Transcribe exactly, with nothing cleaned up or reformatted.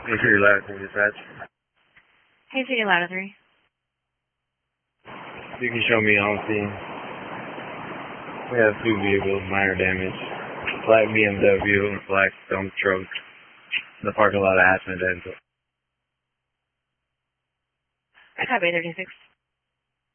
Hey, City Ladder three dispatch. Hey, City Ladder three. You can show me on scene. We have two vehicles, minor damage. Black B M W and black dump truck. The parking lot of Ashland Dental. I copy thirty-six.